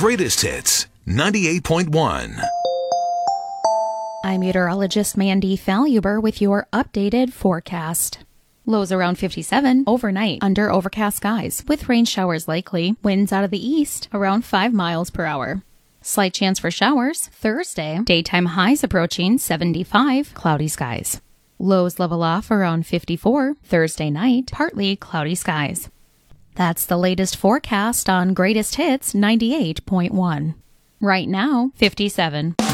Greatest Hits 98.1. I'm meteorologist Mandy Faluber with your updated forecast. Lows around 57 overnight under overcast skies with rain showers likely. Winds out of the east around 5 miles per hour. Slight chance for showers Thursday. Daytime highs approaching 75. Cloudy skies. Lows level off around 54. Thursday night, partly cloudy skies. That's the latest forecast on Greatest Hits 98.1. Right now, 57.